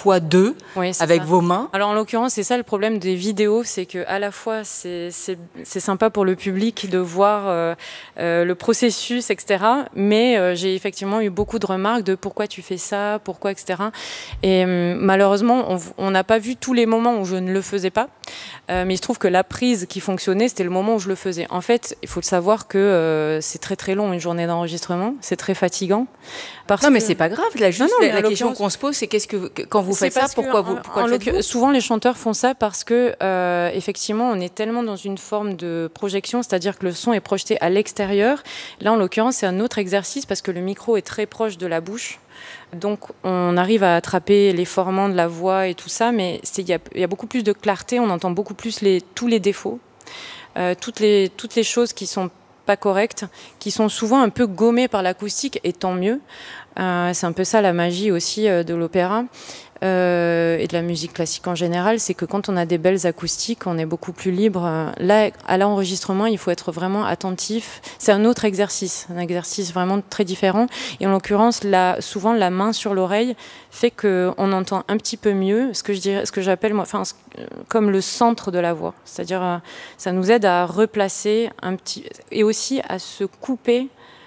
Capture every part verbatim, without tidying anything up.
fois deux, oui, avec ça. vos mains. Alors en l'occurrence, c'est ça le problème des vidéos, c'est que à la fois c'est, c'est, c'est sympa pour le public de voir euh, euh, le processus, et cetera. Mais euh, j'ai effectivement eu beaucoup de remarques de pourquoi tu fais ça, pourquoi, et cetera. Et euh, malheureusement, on n'a pas vu tous les moments où je ne le faisais pas. Euh, mais il se trouve que la prise qui fonctionnait, c'était le moment où je le faisais. En fait, il faut le savoir que euh, c'est très très long une journée d'enregistrement, c'est très fatigant. Parce non, mais que... c'est pas grave. Là, juste non, non, la, la question qu'on se pose, c'est qu'est-ce que quand vous faites ça, pourquoi vous, pourquoi le faites-vous ? Souvent, les chanteurs font ça parce que euh, effectivement, on est tellement dans une forme de projection, c'est-à-dire que le son est projeté à l'extérieur. Là, en l'occurrence, c'est un autre exercice parce que le micro est très proche de la bouche. Donc, on arrive à attraper les formants de la voix et tout ça, mais il y, y a beaucoup plus de clarté, on entend beaucoup plus les, tous les défauts, euh, toutes, les, toutes les choses qui sont pas correctes, qui sont souvent un peu gommées par l'acoustique, et tant mieux. Euh, c'est un peu ça la magie aussi euh, de l'opéra euh, et de la musique classique en général, c'est que quand on a des belles acoustiques, on est beaucoup plus libre. Là, à l'enregistrement, il faut être vraiment attentif. C'est un autre exercice, un exercice vraiment très différent. Et en l'occurrence, là, souvent, la main sur l'oreille fait qu'on entend un petit peu mieux ce que je dirais, ce que j'appelle moi, enfin, comme le centre de la voix. C'est-à-dire, euh, ça nous aide à replacer un petit, et aussi à se couper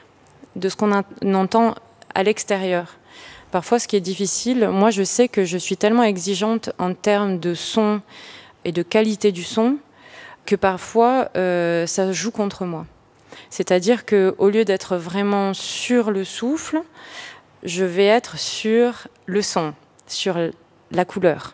de ce qu'on a, entend à l'extérieur. Parfois, ce qui est difficile, moi, je sais que je suis tellement exigeante en termes de son et de qualité du son que parfois, euh, ça joue contre moi. C'est-à-dire qu'au lieu d'être vraiment sur le souffle, je vais être sur le son, sur la couleur.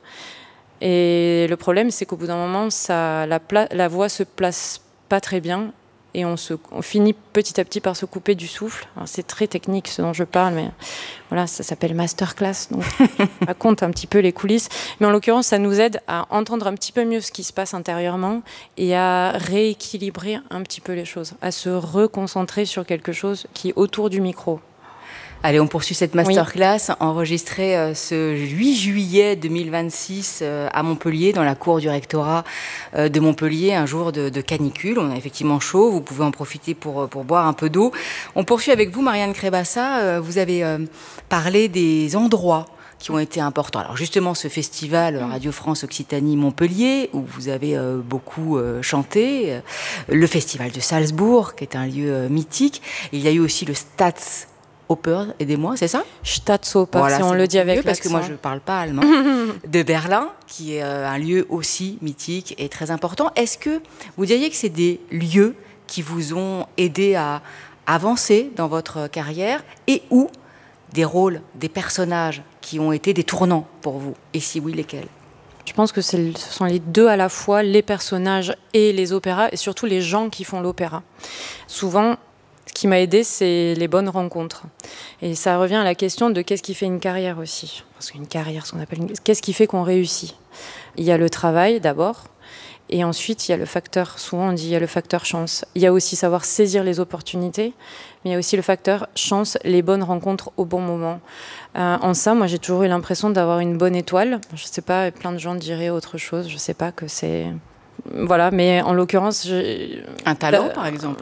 Et le problème, c'est qu'au bout d'un moment, ça, la, pla- la voix se place pas très bien. Et on, se, on finit petit à petit par se couper du souffle. Alors c'est très technique ce dont je parle, mais voilà, ça s'appelle masterclass, donc je raconte un petit peu les coulisses. Mais en l'occurrence, ça nous aide à entendre un petit peu mieux ce qui se passe intérieurement et à rééquilibrer un petit peu les choses, à se reconcentrer sur quelque chose qui est autour du micro. Allez, on poursuit cette masterclass oui. enregistrée euh, ce huit juillet deux mille vingt-six euh, à Montpellier, dans la cour du rectorat euh, de Montpellier, un jour de, de canicule. On a effectivement chaud, vous pouvez en profiter pour, pour boire un peu d'eau. On poursuit avec vous, Marianne Crébassa. Euh, vous avez euh, parlé des endroits qui ont été importants. Alors justement, ce festival Radio France Occitanie Montpellier, où vous avez euh, beaucoup euh, chanté, euh, le festival de Salzbourg, qui est un lieu euh, mythique. Il y a eu aussi le Staats Oper, aidez-moi, c'est ça ? Staatsoper, voilà, si on le dit avec parce que moi je ne parle pas allemand, de Berlin, qui est euh, un lieu aussi mythique et très important. Est-ce que vous diriez que c'est des lieux qui vous ont aidé à avancer dans votre carrière et ou des rôles, des personnages qui ont été des tournants pour vous ? Et si oui, lesquels ? Je pense que c'est, ce sont les deux à la fois, les personnages et les opéras, et surtout les gens qui font l'opéra. Souvent, ce qui m'a aidée, c'est les bonnes rencontres. Et ça revient à la question de qu'est-ce qui fait une carrière aussi. Parce qu'une carrière, ce qu'on appelle une... qu'est-ce qui fait qu'on réussit ? Il y a le travail d'abord, et ensuite il y a le facteur, souvent on dit il y a le facteur chance. Il y a aussi savoir saisir les opportunités, mais il y a aussi le facteur chance, les bonnes rencontres au bon moment. Euh, en ça, moi j'ai toujours eu l'impression d'avoir une bonne étoile. Je sais pas, plein de gens diraient autre chose, je sais pas que c'est... Voilà, mais en l'occurrence... Je... Un talent euh... par exemple.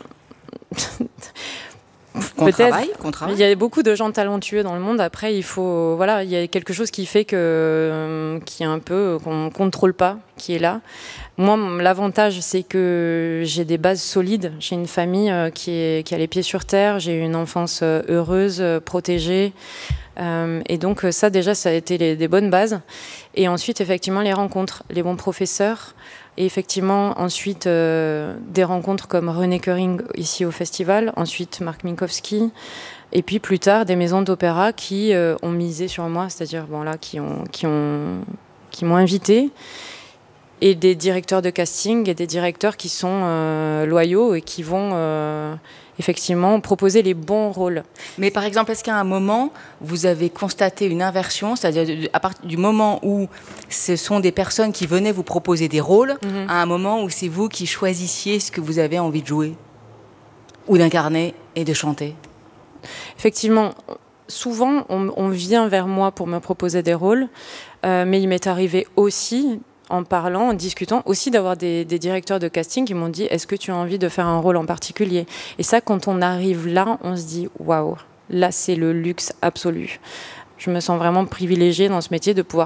Qu'on Peut-être. Travaille, qu'on travaille. Il y a beaucoup de gens talentueux dans le monde. Après, il faut, voilà, il y a quelque chose qui fait que, qui est un peu, qu'on contrôle pas, qui est là. Moi, l'avantage, c'est que j'ai des bases solides. J'ai une famille qui est, qui a les pieds sur terre. J'ai eu une enfance heureuse, protégée. Euh, et donc, ça, déjà, ça a été les, des bonnes bases. Et ensuite, effectivement, les rencontres, les bons professeurs. Et effectivement, ensuite, euh, des rencontres comme René Köring ici au festival, ensuite Marc Minkowski, et puis plus tard, des maisons d'opéra qui euh, ont misé sur moi, c'est-à-dire bon, là, qui, ont, qui, ont, qui m'ont invité, et des directeurs de casting et des directeurs qui sont euh, loyaux et qui vont... Euh, effectivement, proposer les bons rôles. Mais par exemple, est-ce qu'à un moment, vous avez constaté une inversion, c'est-à-dire à partir du moment où ce sont des personnes qui venaient vous proposer des rôles, mm-hmm. à un moment où c'est vous qui choisissiez ce que vous avez envie de jouer ou d'incarner et de chanter ? Effectivement, souvent, on, on vient vers moi pour me proposer des rôles, euh, mais il m'est arrivé aussi... en parlant, en discutant, aussi d'avoir des, des directeurs de casting qui m'ont dit « Est-ce que tu as envie de faire un rôle en particulier ?» Et ça, quand on arrive là, on se dit « Waouh, là, c'est le luxe absolu. » Je me sens vraiment privilégiée dans ce métier de pouvoir